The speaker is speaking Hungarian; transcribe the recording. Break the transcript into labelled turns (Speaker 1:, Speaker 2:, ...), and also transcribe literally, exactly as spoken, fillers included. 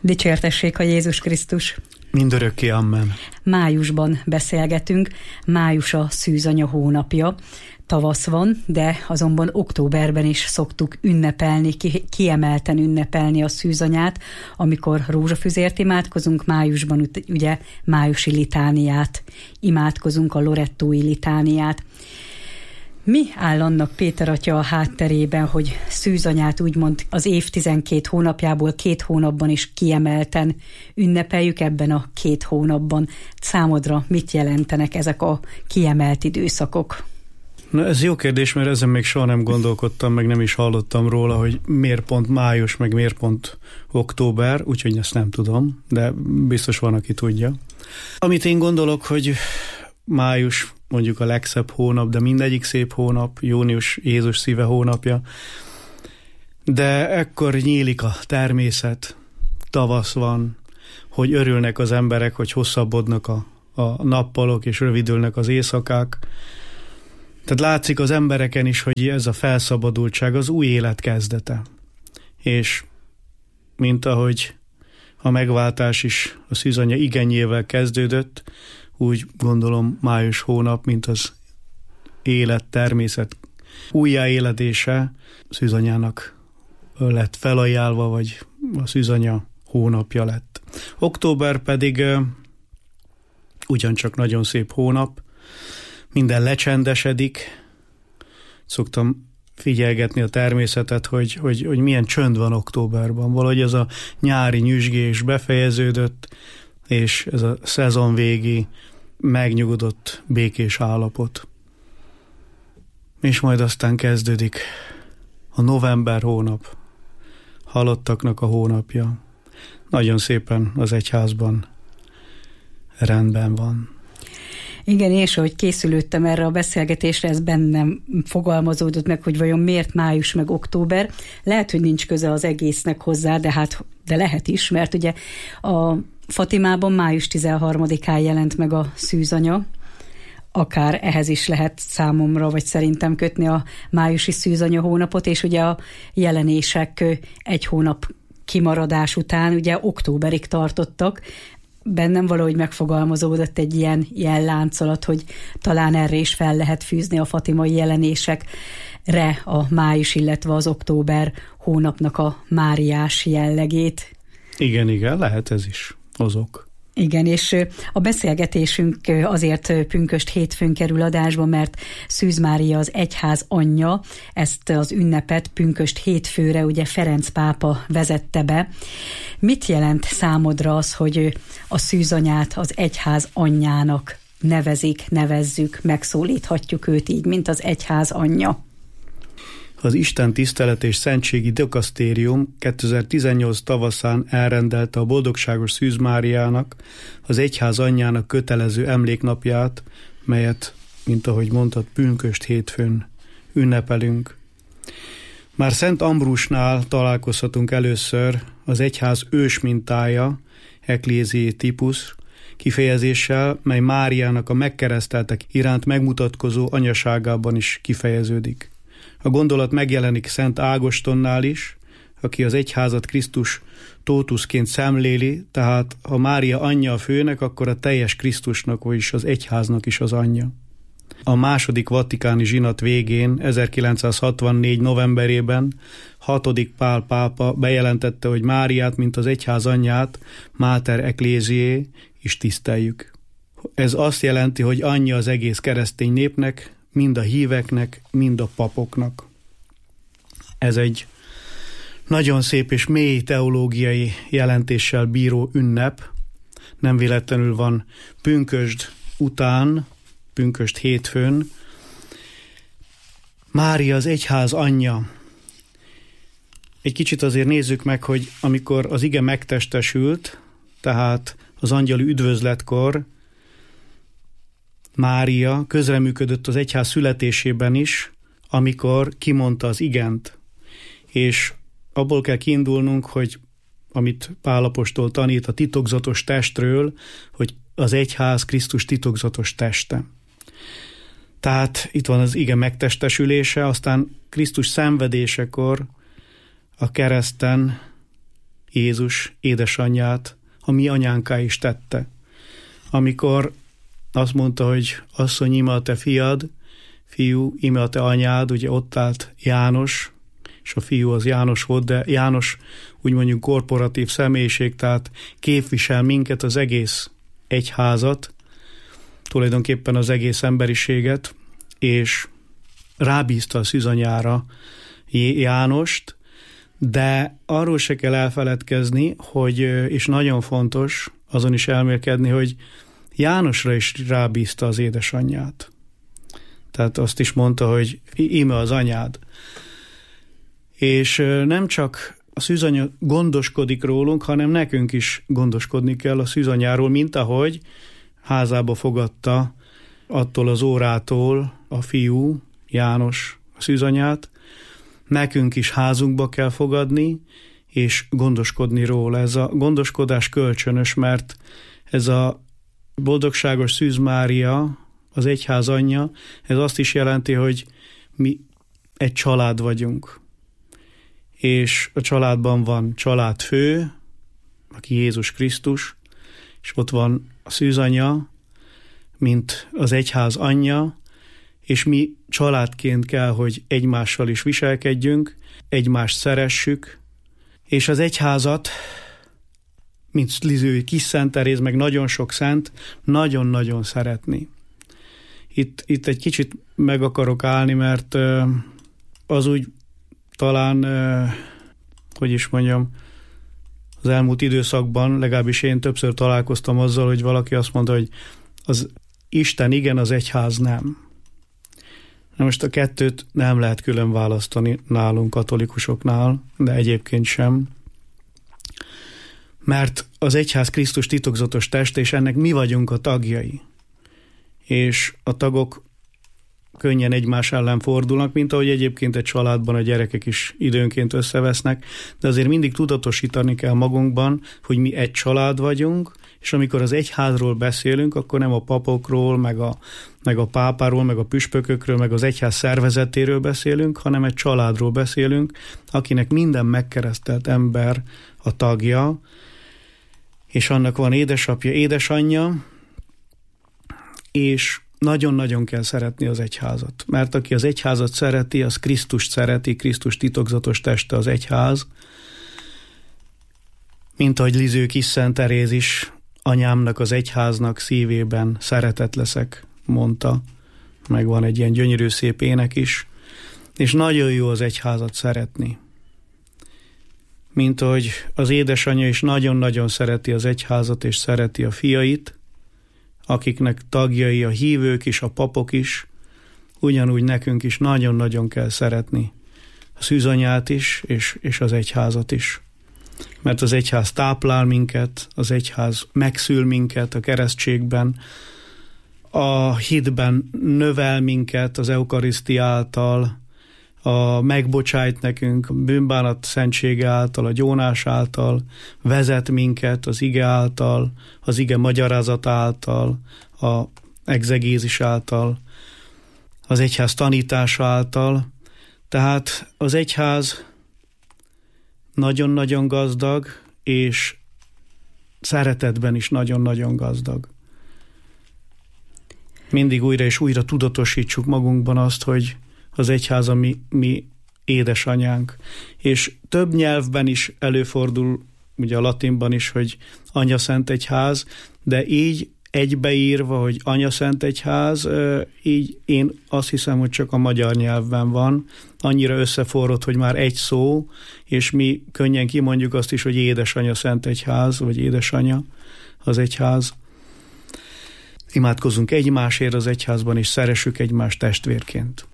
Speaker 1: Dicsértessék a Jézus Krisztus!
Speaker 2: Mindörökké, amen.
Speaker 1: Májusban beszélgetünk, május a szűzanya hónapja. Tavasz van, de azonban októberben is szoktuk ünnepelni, ki, kiemelten ünnepelni a szűzanyát, amikor rózsafüzért imádkozunk, májusban ugye májusi litániát imádkozunk, a lorettói litániát. Mi áll annak, Péter atya, a hátterében, hogy szűzanyát úgymond az év tizenkét hónapjából két hónapban is kiemelten ünnepeljük ebben a két hónapban? Számodra mit jelentenek ezek a kiemelt időszakok?
Speaker 2: Na, ez jó kérdés, mert ezen még soha nem gondolkodtam, meg nem is hallottam róla, hogy miért pont május, meg miért pont október, úgyhogy ezt nem tudom, de biztos van, aki tudja. Amit én gondolok, hogy május mondjuk a legszebb hónap, de mindegyik szép hónap, június Jézus szíve hónapja, de ekkor nyílik a természet, tavasz van, hogy örülnek az emberek, hogy hosszabbodnak a, a nappalok, és rövidülnek az éjszakák. Tehát látszik az embereken is, hogy ez a felszabadultság az új élet kezdete. És mint ahogy a megváltás is a szűzanya igenyével kezdődött, úgy gondolom május hónap, mint az élet, természet újjáéledése szűzanyának lett felajánlva, vagy a szűzanya hónapja lett. Október pedig uh, ugyancsak nagyon szép hónap, minden lecsendesedik. Szoktam figyelgetni a természetet, hogy, hogy, hogy milyen csönd van októberben. Valahogy ez a nyári nyüzsgés befejeződött, és ez a szezon végi megnyugodott, békés állapot. És majd aztán kezdődik a november hónap, halottaknak a hónapja. Nagyon szépen az egyházban rendben van.
Speaker 1: Igen, és ahogy készülődtem erre a beszélgetésre, ez bennem fogalmazódott meg, hogy vajon miért május meg október. Lehet, hogy nincs köze az egésznek hozzá, de hát de lehet is, mert ugye a Fatimában május tizenharmadikán jelent meg a szűzanya, akár ehhez is lehet számomra, vagy szerintem kötni a májusi szűzanya hónapot, és ugye a jelenések egy hónap kimaradás után ugye októberig tartottak. Bennem valahogy megfogalmazódott egy ilyen, ilyen láncolat, hogy talán erre is fel lehet fűzni a fatimai jelenésekre a május, illetve az október hónapnak a máriás jellegét.
Speaker 2: Igen, igen, lehet ez is azok.
Speaker 1: Igen, és a beszélgetésünk azért pünkösd hétfőn kerül adásba, mert Szűz Mária az egyház anyja, ezt az ünnepet pünkösd hétfőre ugye Ferenc pápa vezette be. Mit jelent számodra az, hogy a szűzanyát az egyház anyjának nevezik, nevezzük, megszólíthatjuk őt így, mint az egyház anyja?
Speaker 2: Az Isten tisztelet és szentségi dikasztérium kétezer-tizennyolc tavaszán elrendelte a boldogságos Szűz Máriának, az egyház anyjának kötelező emléknapját, melyet, mint ahogy mondtad, pünkösd hétfőn ünnepelünk. Már Szent Ambrusnál találkozhatunk először az egyház ős mintája, ecclesiae typus kifejezéssel, mely Máriának a megkereszteltek iránt megmutatkozó anyaságában is kifejeződik. A gondolat megjelenik Szent Ágostonnál is, aki az egyházat Krisztus tótuszként szemléli, tehát ha Mária anyja a főnek, akkor a teljes Krisztusnak, vagyis az egyháznak is az anyja. A második vatikáni zsinat végén, ezerkilencszázhatvannégy novemberében hatodik Pál pápa bejelentette, hogy Máriát, mint az egyház anyját, Mater Ecclesiae is tiszteljük. Ez azt jelenti, hogy anyja az egész keresztény népnek, mind a híveknek, mind a papoknak. Ez egy nagyon szép és mély teológiai jelentéssel bíró ünnep. Nem véletlenül van pünkösd után, pünkösd hétfőn. Mária az egyház anyja. Egy kicsit azért nézzük meg, hogy amikor az ige megtestesült, tehát az angyali üdvözletkor, Mária közreműködött az egyház születésében is, amikor kimondta az igent. És abból kell kiindulnunk, hogy amit Pál apostol tanít a titokzatos testről, hogy az egyház Krisztus titokzatos teste. Tehát itt van az ige megtestesülése, aztán Krisztus szenvedésekor a kereszten Jézus édesanyját a mi anyánká is tette. Amikor azt mondta, hogy asszony, íme a te fiad, fiú, íme a te anyád, ugye ott állt János, és a fiú az János volt, de János úgy mondjuk korporatív személyiség, tehát képvisel minket, az egész egyházat, tulajdonképpen az egész emberiséget, és rábízta a szűzanyára Jánost, de arról se kell elfeledkezni, hogy, és nagyon fontos azon is elmélkedni, hogy Jánosra is rábízta az édesanyját. Tehát azt is mondta, hogy íme az anyád. És nem csak a szűzanya gondoskodik rólunk, hanem nekünk is gondoskodni kell a szűzanyáról, mint ahogy házába fogadta attól az órától a fiú, János, a szűzanyát. Nekünk is házunkba kell fogadni, és gondoskodni róla. Ez a gondoskodás kölcsönös, mert ez a boldogságos Szűz Mária, az egyház anyja, ez azt is jelenti, hogy mi egy család vagyunk. És a családban van családfő, aki Jézus Krisztus, és ott van a szűzanya, mint az egyház anyja, és mi családként kell, hogy egymással is viselkedjünk, egymást szeressük, és az egyházat, mint Liző kis Szent Teréz, meg nagyon sok szent, nagyon-nagyon szeretni. Itt, itt egy kicsit meg akarok állni, mert az úgy talán, hogy is mondjam, az elmúlt időszakban, legalábbis én többször találkoztam azzal, hogy valaki azt mondta, hogy az Isten igen, az egyház nem. Na most a kettőt nem lehet külön választani nálunk, katolikusoknál, de egyébként sem. Mert az egyház Krisztus titokzatos teste, és ennek mi vagyunk a tagjai. És a tagok könnyen egymás ellen fordulnak, mint ahogy egyébként egy családban a gyerekek is időnként összevesznek, de azért mindig tudatosítani kell magunkban, hogy mi egy család vagyunk, és amikor az egyházról beszélünk, akkor nem a papokról, meg a, meg a pápáról, meg a püspökökről, meg az egyház szervezetéről beszélünk, hanem egy családról beszélünk, akinek minden megkeresztelt ember a tagja, és annak van édesapja, édesanyja, és nagyon-nagyon kell szeretni az egyházat. Mert aki az egyházat szereti, az Krisztust szereti, Krisztus titokzatos teste az egyház. Mint ahogy Liző kis Szent Teréz is, anyámnak, az egyháznak szívében szeretett leszek, mondta. Meg van egy ilyen gyönyörű szép ének is. És nagyon jó az egyházat szeretni. Mint ahogy az édesanyja is nagyon-nagyon szereti az egyházat, és szereti a fiait, akiknek tagjai a hívők is, a papok is, ugyanúgy nekünk is nagyon-nagyon kell szeretni a szűzanyát is, és, és az egyházat is. Mert az egyház táplál minket, az egyház megszül minket a keresztségben, a hitben növel minket az eukarisztia által, a megbocsájt nekünk, a bűnbánat szentsége által, a gyónás által, vezet minket az ige által, az ige magyarázat által, a egzegézis által, az egyház tanítása által. Tehát az egyház nagyon-nagyon gazdag, és szeretetben is nagyon-nagyon gazdag. Mindig újra és újra tudatosítsuk magunkban azt, hogy az egyház a mi, mi édesanyánk. És több nyelvben is előfordul, ugye a latinban is, hogy Anya Szent Egyház, de így egybeírva, hogy Anya Szent Egyház, így én azt hiszem, hogy csak a magyar nyelvben van. Annyira összeforrott, hogy már egy szó, és mi könnyen kimondjuk azt is, hogy Édesanya Szent Egyház, vagy Édesanya az egyház. Imádkozzunk egymásért az egyházban, és szeressük egymást testvérként.